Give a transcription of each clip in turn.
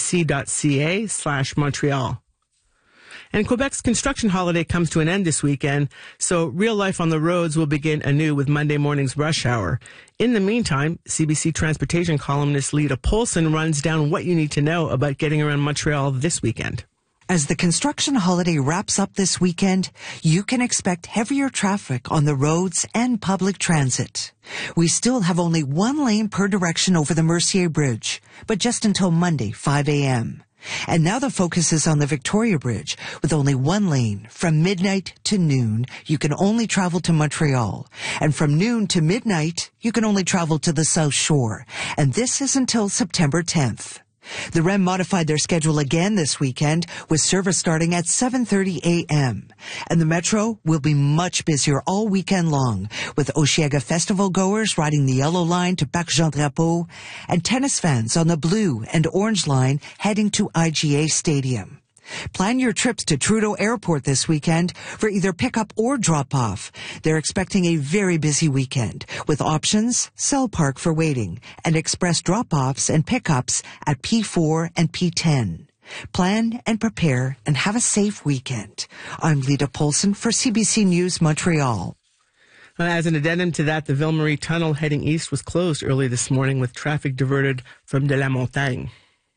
cbc.ca/Montreal. And Quebec's construction holiday comes to an end this weekend, so real life on the roads will begin anew with Monday morning's rush hour. In the meantime, CBC transportation columnist Lita Polson runs down what you need to know about getting around Montreal this weekend. As the construction holiday wraps up this weekend, you can expect heavier traffic on the roads and public transit. We still have only one lane per direction over the Mercier Bridge, but just until Monday, 5 a.m. And now the focus is on the Victoria Bridge, with only one lane. From midnight to noon, you can only travel to Montreal. And from noon to midnight, you can only travel to the South Shore. And this is until September 10th. The REM modified their schedule again this weekend, with service starting at 7:30 a.m. And the Metro will be much busier all weekend long, with Osheaga Festival goers riding the Yellow Line to Parc Jean-Drapeau, and tennis fans on the Blue and Orange Line heading to IGA Stadium. Plan your trips to Trudeau Airport this weekend for either pickup or drop-off. They're expecting a very busy weekend, with options, Cell Park for waiting, and express drop-offs and pickups at P4 and P10. Plan and prepare and have a safe weekend. I'm Lita Polson for CBC News Montreal. As an addendum to that, the Ville Marie Tunnel heading east was closed early this morning with traffic diverted from De La Montagne.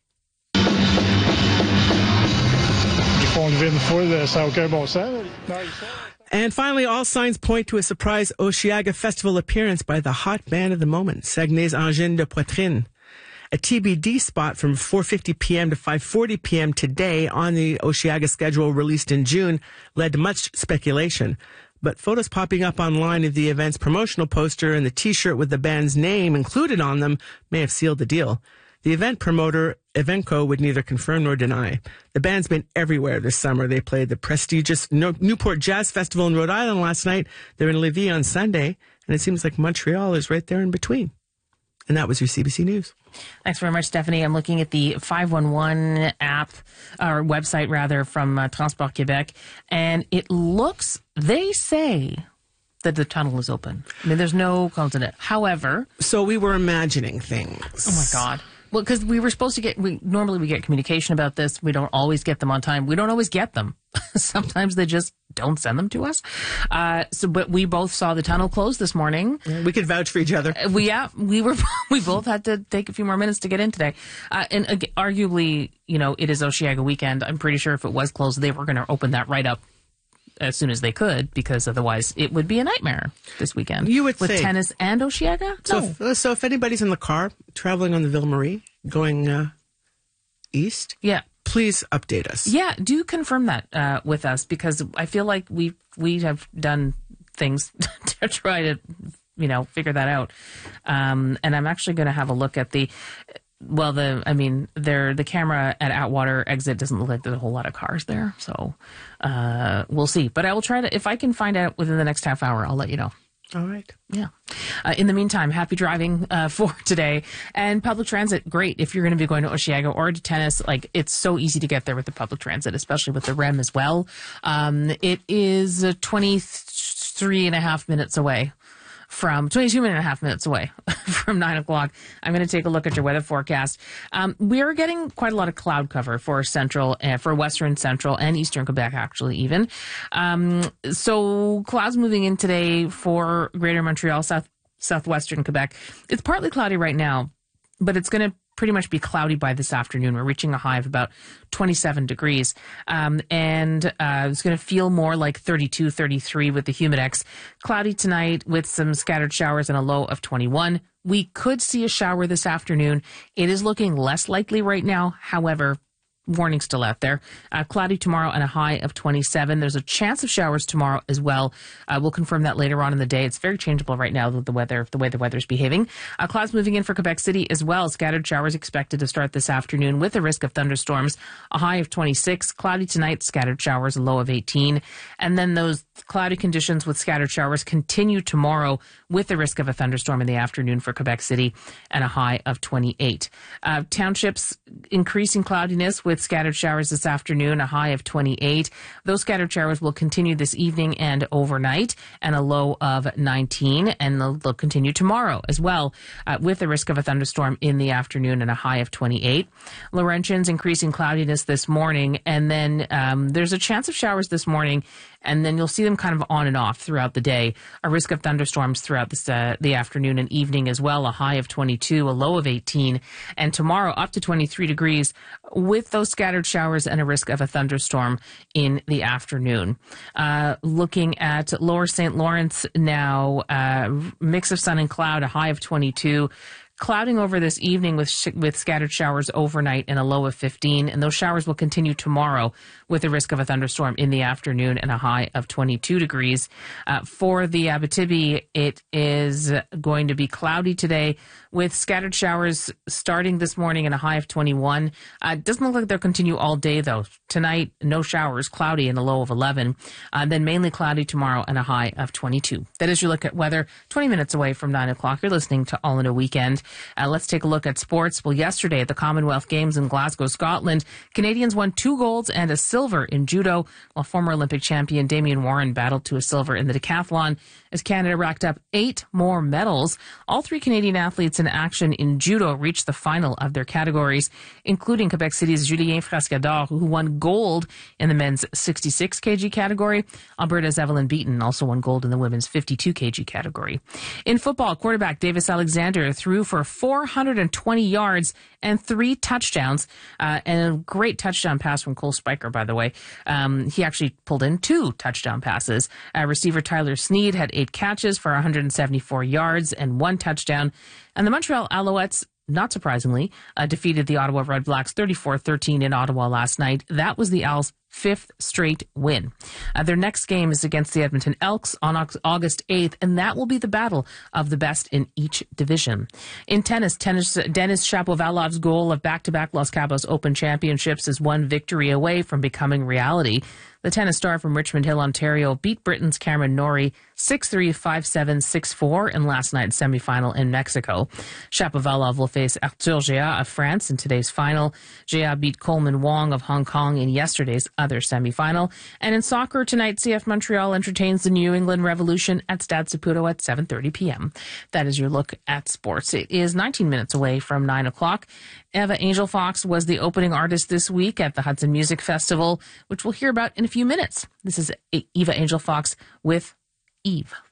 And finally, all signs point to a surprise Osheaga Festival appearance by the hot band of the moment, Saguenay's Angine de Poitrine. A TBD spot from 4:50 p.m. to 5:40 p.m. today on the Osheaga schedule released in June led to much speculation. But photos popping up online of the event's promotional poster and the T-shirt with the band's name included on them may have sealed the deal. The event promoter, Evenco, would neither confirm nor deny. The band's been everywhere this summer. They played the prestigious Newport Jazz Festival in Rhode Island last night. They're in Lévis on Sunday, and it seems like Montreal is right there in between. And that was your CBC News. Thanks very much, Stephanie. I'm looking at the 511 app, or website rather, from Transport Québec, and it looks, they say, that the tunnel is open. I mean, there's no clouds in it. However... So we were imagining things. Oh, my God. Well, because we were supposed to normally we get communication about this. We don't always get them on time. We don't always get them. Sometimes they just don't send them to us. But we both saw the tunnel close this morning. We could vouch for each other. We both had to take a few more minutes to get in today. And arguably, it is Osheaga weekend. I'm pretty sure if it was closed, they were going to open that right up as soon as they could, because otherwise it would be a nightmare this weekend. You would with think. Tennis and Osheaga? No. So if anybody's in the car traveling on the Ville Marie going east, yeah, please update us. Yeah, do confirm that with us, because I feel like we have done things to try to figure that out. And I'm actually going to have a look at the camera at Atwater exit doesn't look like there's a whole lot of cars there. So we'll see. But I will try to, if I can find out within the next half hour, I'll let you know. All right. Yeah. In the meantime, happy driving for today. And public transit, great. If you're going to be going to Osheaga or to Tennis, it's so easy to get there with the public transit, especially with the REM as well. It is 23 and a half minutes away. From 22 and a half minutes away from 9 o'clock. I'm going to take a look at your weather forecast. We are getting quite a lot of cloud cover for for western, central, and eastern Quebec, actually, even. So clouds moving in today for greater Montreal, southwestern Quebec. It's partly cloudy right now, but it's going to pretty much be cloudy by this afternoon. We're reaching a high of about 27 degrees. And it's going to feel more like 32, 33 with the Humidex. Cloudy tonight with some scattered showers and a low of 21. We could see a shower this afternoon. It is looking less likely right now. However, warning still out there. Cloudy tomorrow and a high of 27. There's a chance of showers tomorrow as well. We'll confirm that later on in the day. It's very changeable right now with the way the weather's behaving. Clouds moving in for Quebec City as well. Scattered showers expected to start this afternoon with a risk of thunderstorms. A high of 26. Cloudy tonight, scattered showers, a low of 18. And then those cloudy conditions with scattered showers continue tomorrow with the risk of a thunderstorm in the afternoon for Quebec City and a high of 28. Townships increasing cloudiness with with scattered showers this afternoon, a high of 28. Those scattered showers will continue this evening and overnight, and a low of 19. And they'll continue tomorrow as well, with the risk of a thunderstorm in the afternoon and a high of 28. Laurentians increasing cloudiness this morning, and then there's a chance of showers this morning, and then you'll see them kind of on and off throughout the day. A risk of thunderstorms throughout the afternoon and evening as well, a high of 22, a low of 18, and tomorrow up to 23 degrees with those scattered showers and a risk of a thunderstorm in the afternoon. Looking at Lower St. Lawrence now, mix of sun and cloud, a high of 22. Clouding over this evening with scattered showers overnight and a low of 15. And those showers will continue tomorrow with the risk of a thunderstorm in the afternoon and a high of 22 degrees. For the Abitibi, it is going to be cloudy today with scattered showers starting this morning and a high of 21. It doesn't look like they'll continue all day, though. Tonight, no showers, cloudy and a low of 11. Then mainly cloudy tomorrow and a high of 22. That is your look at weather. 20 minutes away from 9 o'clock. You're listening to All in a Weekend. Let's take a look at sports. Well, yesterday at the Commonwealth Games in Glasgow, Scotland, Canadians won 2 golds and a silver in judo, while former Olympic champion Damian Warren battled to a silver in the decathlon as Canada racked up 8 more medals. All 3 Canadian athletes in action in judo reached the final of their categories, including Quebec City's Julien Frascador, who won gold in the men's 66 kg category. Alberta's Evelyn Beaton also won gold in the women's 52 kg category. In football, quarterback Davis Alexander threw for 420 yards and 3 touchdowns, and a great touchdown pass from Cole Spiker, by the way. He actually pulled in 2 touchdown passes. Receiver Tyler Sneed had 8 catches for 174 yards and 1 touchdown. And the Montreal Alouettes, not surprisingly, defeated the Ottawa Red Blacks 34-13 in Ottawa last night. That was the Owls' 5th straight win. Their next game is against the Edmonton Elks on August 8th, and that will be the battle of the best in each division. In tennis, Denis Shapovalov's goal of back-to-back Los Cabos Open Championships is 1 victory away from becoming reality. The tennis star from Richmond Hill, Ontario, beat Britain's Cameron Norrie 6-3, 5-7, 6-4 in last night's semifinal in Mexico. Shapovalov will face Arthur Géa of France in today's final. Géa beat Coleman Wong of Hong Kong in yesterday's other semifinal. And in soccer tonight, CF Montreal entertains the New England Revolution at Stade Saputo at 7:30 p.m. That is your look at sports. It is 19 minutes away from 9 o'clock. Eva Angel Fox was the opening artist this week at the Hudson Music Festival, which we'll hear about in a few minutes. This is Eva Angel Fox with Eve.